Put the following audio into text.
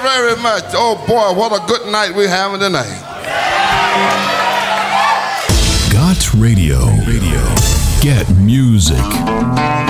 very much. Oh boy, what a good night we're having tonight. Got Radio. Get music.